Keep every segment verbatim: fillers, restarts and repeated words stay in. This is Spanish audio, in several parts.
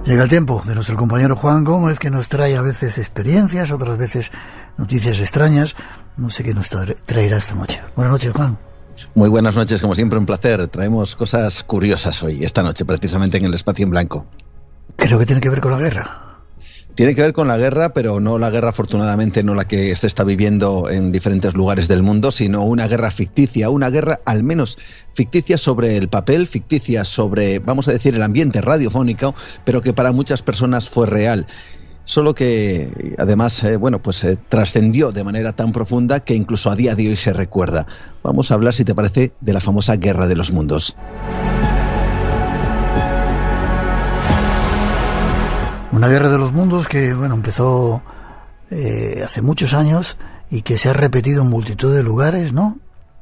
Llega el tiempo de nuestro compañero Juan Gómez, que nos trae a veces experiencias, otras veces noticias extrañas. No sé qué nos traerá esta noche. Buenas noches, Juan. Muy buenas noches, como siempre un placer. Traemos cosas curiosas hoy, esta noche, precisamente en el Espacio en Blanco. Creo que tiene que ver con la guerra. Tiene que ver con la guerra, pero no la guerra, afortunadamente, no la que se está viviendo en diferentes lugares del mundo, sino una guerra ficticia, una guerra al menos ficticia sobre el papel, ficticia sobre, vamos a decir, el ambiente radiofónico, pero que para muchas personas fue real. Solo que, además, eh, bueno, pues eh, trascendió de manera tan profunda que incluso a día de hoy se recuerda. Vamos a hablar, si te parece, de la famosa Guerra de los Mundos. Una guerra de los mundos que, bueno, empezó eh, hace muchos años y que se ha repetido en multitud de lugares, ¿no?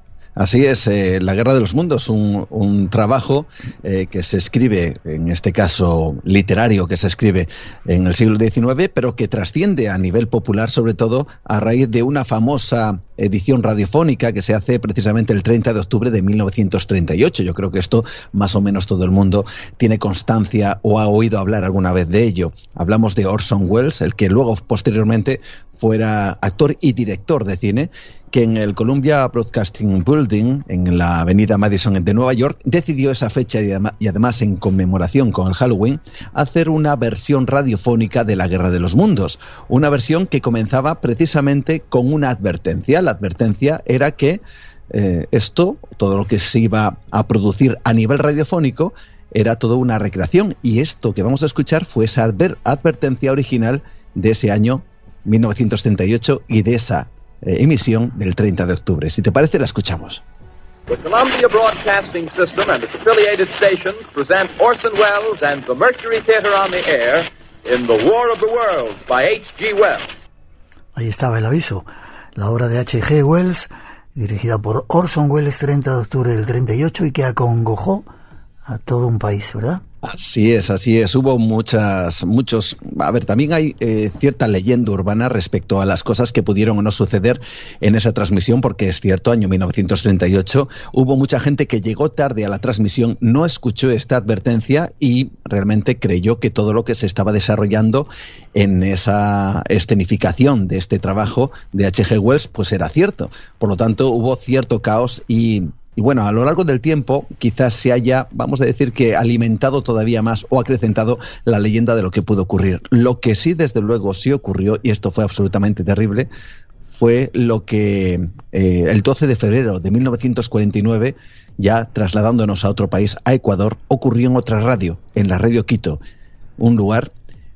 Así es, eh, la Guerra de los Mundos, un, un trabajo eh, que se escribe, en este caso literario, que se escribe en el siglo diecinueve, pero que trasciende a nivel popular, sobre todo a raíz de una famosa edición radiofónica que se hace precisamente el treinta de octubre de mil novecientos treinta y ocho. Yo creo que esto más o menos todo el mundo tiene constancia o ha oído hablar alguna vez de ello. Hablamos de Orson Welles, el que luego posteriormente fuera actor y director de cine, que en el Columbia Broadcasting Building, en la avenida Madison de Nueva York, decidió esa fecha y, adem- y además en conmemoración con el Halloween, hacer una versión radiofónica de la Guerra de los Mundos. Una versión que comenzaba precisamente con una advertencia. La advertencia era que eh, esto, todo lo que se iba a producir a nivel radiofónico, era toda una recreación. Y esto que vamos a escuchar fue esa adver- advertencia original de ese año mil novecientos treinta y ocho y de esa Eh, emisión del treinta de octubre. Si te parece, la escuchamos. The Columbia Broadcasting System and its affiliated stations present Orson Welles and the Mercury Theater on the Air in The War of the Worlds by H G Wells. Ahí estaba el aviso. La obra de H G Wells, dirigida por Orson Welles, treinta de octubre del treinta y ocho, y que acongojó a todo un país, ¿verdad? Así es, así es. Hubo muchas, muchos... A ver, también hay eh, cierta leyenda urbana respecto a las cosas que pudieron o no suceder en esa transmisión, porque es cierto, año mil novecientos treinta y ocho, hubo mucha gente que llegó tarde a la transmisión, no escuchó esta advertencia y realmente creyó que todo lo que se estaba desarrollando en esa escenificación de este trabajo de H G Wells, pues era cierto. Por lo tanto, hubo cierto caos y... Y bueno, a lo largo del tiempo quizás se haya, vamos a decir que alimentado todavía más o acrecentado la leyenda de lo que pudo ocurrir. Lo que sí, desde luego, sí ocurrió, y esto fue absolutamente terrible, fue lo que eh, el doce de febrero de mil novecientos cuarenta y nueve, ya trasladándonos a otro país, a Ecuador, ocurrió en otra radio, en la Radio Quito, un lugar,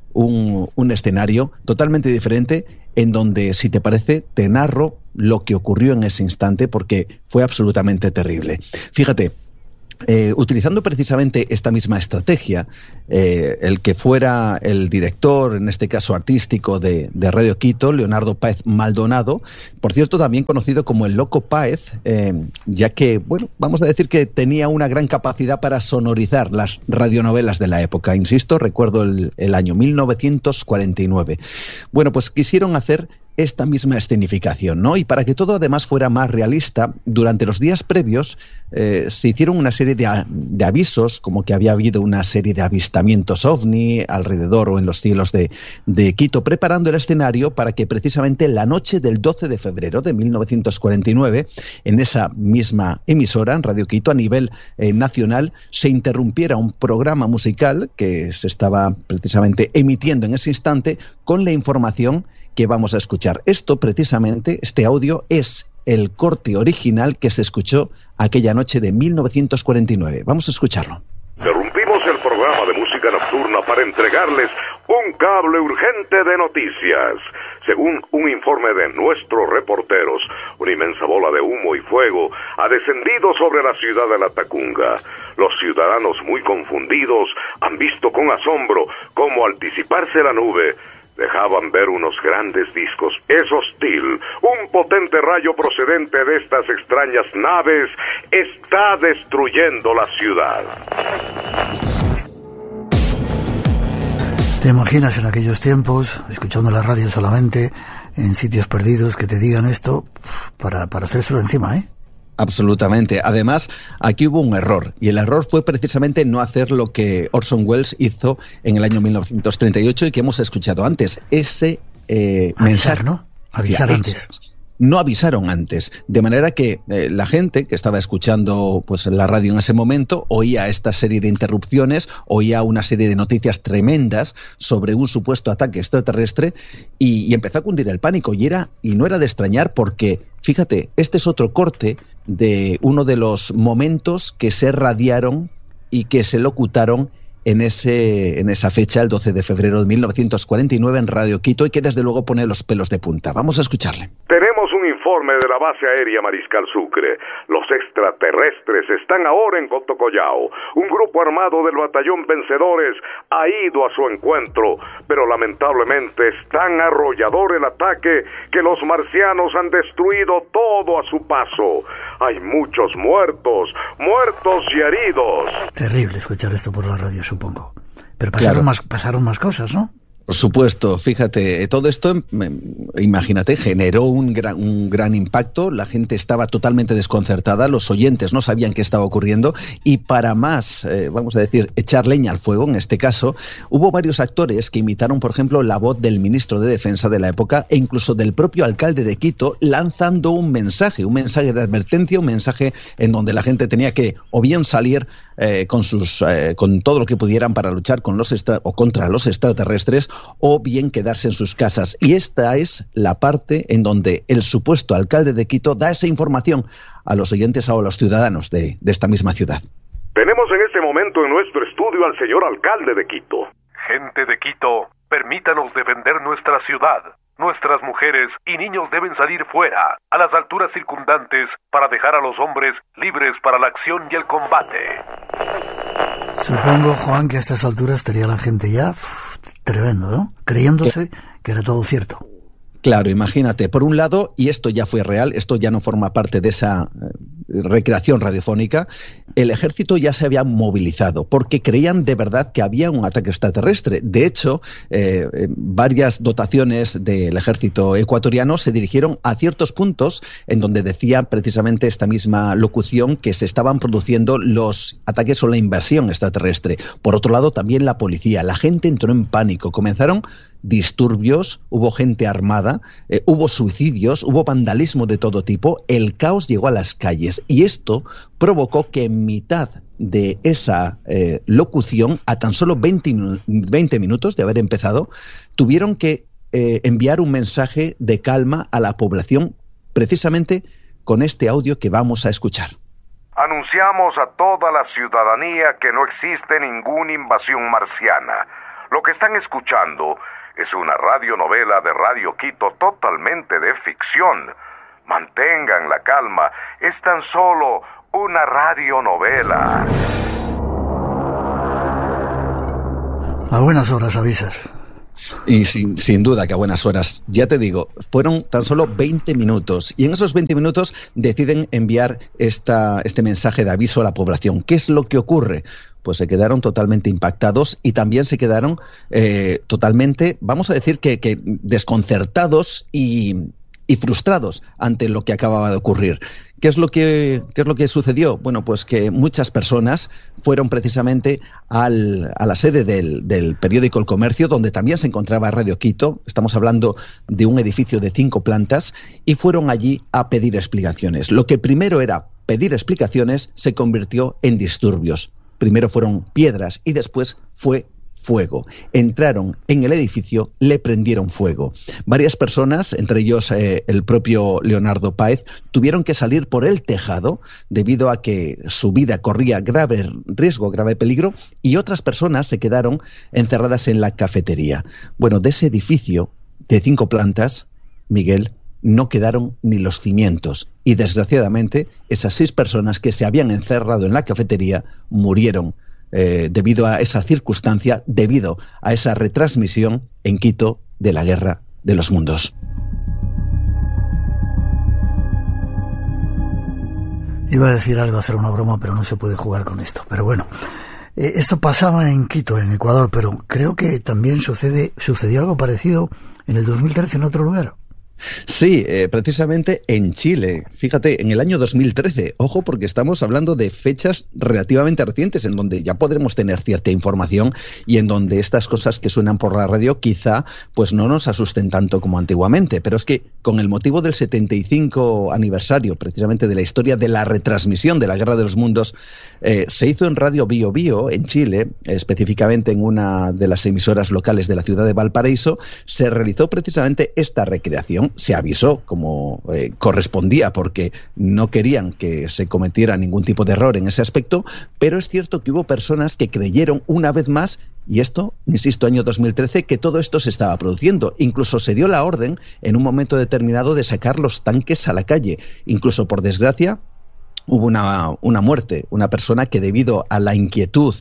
un, un escenario totalmente diferente, en donde, si te parece, te narro lo que ocurrió en ese instante, porque fue absolutamente terrible. Fíjate, eh, utilizando precisamente esta misma estrategia, eh, el que fuera el director, en este caso artístico, de, de Radio Quito, Leonardo Páez Maldonado, por cierto, también conocido como el Loco Páez, eh, ya que, bueno, vamos a decir que tenía una gran capacidad para sonorizar las radionovelas de la época. Insisto, recuerdo el, el año mil novecientos cuarenta y nueve. Bueno, pues quisieron hacer esta misma escenificación, ¿no? Y para que todo además fuera más realista, durante los días previos eh, se hicieron una serie de, a, de avisos, como que había habido una serie de avistamientos ovni alrededor o en los cielos de, de Quito, preparando el escenario para que precisamente la noche del doce de febrero de mil novecientos cuarenta y nueve, en esa misma emisora, en Radio Quito, a nivel eh, nacional, se interrumpiera un programa musical que se estaba precisamente emitiendo en ese instante con la información que vamos a escuchar. Esto precisamente, este audio, es el corte original que se escuchó aquella noche de mil novecientos cuarenta y nueve. Vamos a escucharlo. Interrumpimos el programa de música nocturna para entregarles un cable urgente de noticias. Según un informe de nuestros reporteros, una inmensa bola de humo y fuego ha descendido sobre la ciudad de La Tacunga. Los ciudadanos, muy confundidos, han visto con asombro cómo, al disiparse la nube, dejaban ver unos grandes discos. Es hostil. Un potente rayo procedente de estas extrañas naves está destruyendo la ciudad. ¿Te imaginas en aquellos tiempos, escuchando la radio solamente, en sitios perdidos, que te digan esto para, para hacérselo encima, eh? Absolutamente. Además, aquí hubo un error, y el error fue precisamente no hacer lo que Orson Welles hizo en el año mil novecientos treinta y ocho y que hemos escuchado antes, ese eh, Avisar, mensaje. ¿no? Avisar antes. No avisaron antes, de manera que eh, la gente que estaba escuchando pues la radio en ese momento oía esta serie de interrupciones, oía una serie de noticias tremendas sobre un supuesto ataque extraterrestre y, y empezó a cundir el pánico y era y no era de extrañar porque, fíjate, este es otro corte de uno de los momentos que se radiaron y que se locutaron en ese en esa fecha, el doce de febrero de mil novecientos cuarenta y nueve en Radio Quito y que desde luego pone los pelos de punta. Vamos a escucharle. Tenemos un informe de la base aérea Mariscal Sucre. Los extraterrestres están ahora en Cotocollao. Un grupo armado del batallón Vencedores ha ido a su encuentro, pero lamentablemente es tan arrollador el ataque que los marcianos han destruido todo a su paso. Hay muchos muertos, muertos y heridos. Terrible escuchar esto por la radio, supongo. Pero pasaron, claro. más, pasaron más cosas, ¿no? Por supuesto, fíjate, todo esto, imagínate, generó un gran, un gran impacto, la gente estaba totalmente desconcertada, los oyentes no sabían qué estaba ocurriendo y para más, eh, vamos a decir, echar leña al fuego, en este caso, hubo varios actores que imitaron, por ejemplo, la voz del ministro de Defensa de la época e incluso del propio alcalde de Quito, lanzando un mensaje, un mensaje de advertencia, un mensaje en donde la gente tenía que o bien salir eh, con, sus, eh, con todo lo que pudieran para luchar con los extra, o contra los extraterrestres, o bien quedarse en sus casas. Y esta es la parte en donde el supuesto alcalde de Quito da esa información a los oyentes o a los ciudadanos de, de esta misma ciudad. Tenemos en este momento en nuestro estudio al señor alcalde de Quito. Gente de Quito, permítanos defender nuestra ciudad. Nuestras mujeres y niños deben salir fuera, a las alturas circundantes, para dejar a los hombres libres para la acción y el combate. Supongo, Juan, que a estas alturas estaría la gente ya uf, tremendo, ¿no? Creyéndose que era todo cierto. Claro, imagínate, por un lado, y esto ya fue real, esto ya no forma parte de esa eh, recreación radiofónica, el ejército ya se había movilizado porque creían de verdad que había un ataque extraterrestre. De hecho, eh, varias dotaciones del ejército ecuatoriano se dirigieron a ciertos puntos en donde decía precisamente esta misma locución que se estaban produciendo los ataques o la invasión extraterrestre. Por otro lado, también la policía, la gente entró en pánico, comenzaron disturbios, hubo gente armada, eh, hubo suicidios, hubo vandalismo de todo tipo, el caos llegó a las calles y esto provocó que en mitad de esa eh, locución, a tan solo veinte, veinte minutos de haber empezado, tuvieron que eh, enviar un mensaje de calma a la población, precisamente con este audio que vamos a escuchar. Anunciamos a toda la ciudadanía que no existe ninguna invasión marciana. Lo que están escuchando es una radionovela de Radio Quito totalmente de ficción. Mantengan la calma, es tan solo una radionovela. A buenas horas avisas. Y sin, sin duda que a buenas horas. Ya te digo, fueron tan solo veinte minutos y en esos veinte minutos deciden enviar esta, este mensaje de aviso a la población. ¿Qué es lo que ocurre? Pues se quedaron totalmente impactados y también se quedaron eh, totalmente, vamos a decir que, que desconcertados y, y frustrados ante lo que acababa de ocurrir. ¿Qué es lo que, qué es lo que sucedió? Bueno, pues que muchas personas fueron precisamente al, a la sede del, del periódico El Comercio, donde también se encontraba Radio Quito, estamos hablando de un edificio de cinco plantas, y fueron allí a pedir explicaciones. Lo que primero era pedir explicaciones se convirtió en disturbios. Primero fueron piedras y después fue fuego. Entraron en el edificio, le prendieron fuego. Varias personas, entre ellos eh, el propio Leonardo Páez, tuvieron que salir por el tejado debido a que su vida corría grave riesgo, grave peligro, y otras personas se quedaron encerradas en la cafetería. Bueno, de ese edificio de cinco plantas, Miguel, no quedaron ni los cimientos y desgraciadamente esas seis personas que se habían encerrado en la cafetería murieron eh, debido a esa circunstancia, debido a esa retransmisión en Quito de la Guerra de los Mundos. Iba a decir algo, hacer una broma, pero no se puede jugar con esto. Pero bueno, eh, esto pasaba en Quito, en Ecuador, pero creo que también sucede sucedió algo parecido en el dos mil trece en otro lugar. Sí, eh, precisamente en Chile. Fíjate, en el año dos mil trece. Ojo, porque estamos hablando de fechas relativamente recientes en donde ya podremos tener cierta información y en donde estas cosas que suenan por la radio quizá pues no nos asusten tanto como antiguamente. Pero es que con el motivo del setenta y cinco aniversario precisamente de la historia de la retransmisión de la Guerra de los Mundos, eh, se hizo en Radio Bio Bio en Chile, específicamente en una de las emisoras locales de la ciudad de Valparaíso, se realizó precisamente esta recreación. Se avisó como eh, correspondía porque no querían que se cometiera ningún tipo de error en ese aspecto, pero es cierto que hubo personas que creyeron una vez más, y esto, insisto, año dos mil trece, que todo esto se estaba produciendo. Incluso se dio la orden en un momento determinado de sacar los tanques a la calle. Incluso, por desgracia, hubo una, una muerte, una persona que debido a la inquietud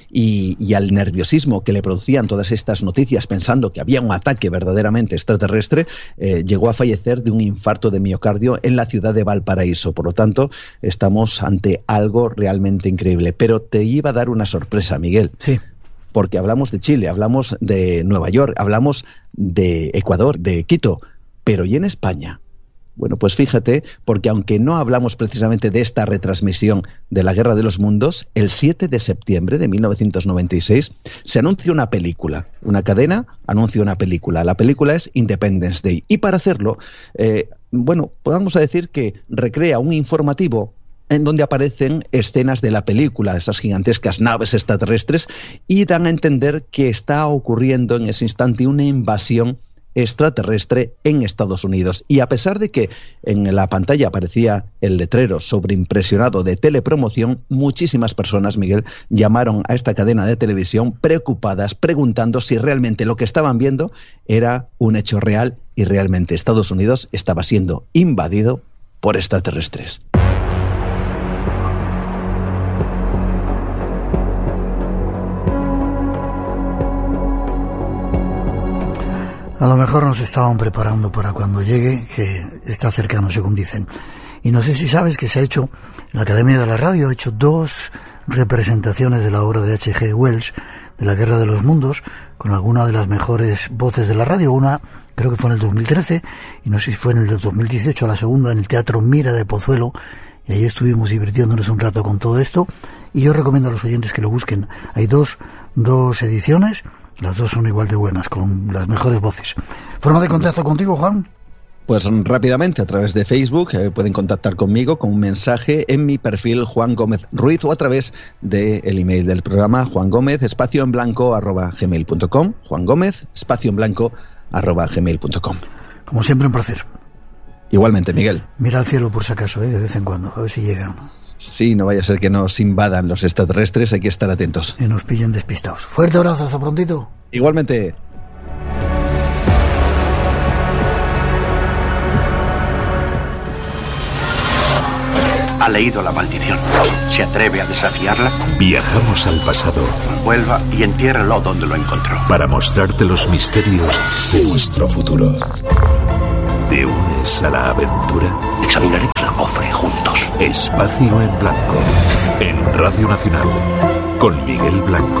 y, y al nerviosismo que le producían todas estas noticias pensando que había un ataque verdaderamente extraterrestre, eh, llegó a fallecer de un infarto de miocardio en la ciudad de Valparaíso. Por lo tanto, estamos ante algo realmente increíble. Pero te iba a dar una sorpresa, Miguel. Sí. Porque hablamos de Chile, hablamos de Nueva York, hablamos de Ecuador, de Quito, pero ¿y en España? Bueno, pues fíjate, porque aunque no hablamos precisamente de esta retransmisión de la Guerra de los Mundos, el siete de septiembre de mil novecientos noventa y seis se anuncia una película. Una cadena anuncia una película. La película es Independence Day. Y para hacerlo, eh, bueno, vamos a decir que recrea un informativo en donde aparecen escenas de la película, esas gigantescas naves extraterrestres, y dan a entender que está ocurriendo en ese instante una invasión extraterrestre en Estados Unidos. Y a pesar de que en la pantalla aparecía el letrero sobreimpresionado de telepromoción, muchísimas personas, Miguel, llamaron a esta cadena de televisión preocupadas, preguntando si realmente lo que estaban viendo era un hecho real y realmente Estados Unidos estaba siendo invadido por extraterrestres. A lo mejor nos estaban preparando para cuando llegue, que está cercano, según dicen. Y no sé si sabes que se ha hecho, la Academia de la Radio ha hecho dos representaciones de la obra de H G Wells, de la Guerra de los Mundos, con alguna de las mejores voces de la radio. Una creo que fue en el dos mil trece, y no sé si fue en el dos mil dieciocho, la segunda en el Teatro Mira de Pozuelo, y ahí estuvimos divirtiéndonos un rato con todo esto. Y yo recomiendo a los oyentes que lo busquen. Hay dos, dos ediciones. Las dos son igual de buenas, con las mejores voces. ¿Forma de contacto contigo, Juan? Pues rápidamente, a través de Facebook, eh, pueden contactar conmigo con un mensaje en mi perfil Juan Gómez Ruiz o a través del email del programa Juan Gómez, espacio en blanco, arroba gmail punto com. Juan Gómez, espacio en blanco, arroba gmail punto com. Como siempre, un placer. Igualmente, Miguel. Mira al cielo por si acaso, ¿eh? De vez en cuando, a ver si llegan. Sí, no vaya a ser que nos invadan los extraterrestres, hay que estar atentos. Y nos pillen despistados. Fuerte abrazo, hasta prontito. Igualmente. Ha leído la maldición. ¿Se atreve a desafiarla? Viajamos al pasado. Vuelva y entiérralo donde lo encontró. Para mostrarte los misterios de nuestro futuro. ¿Te unes a la aventura? Examinaremos el cofre juntos. Espacio en Blanco. En Radio Nacional. Con Miguel Blanco.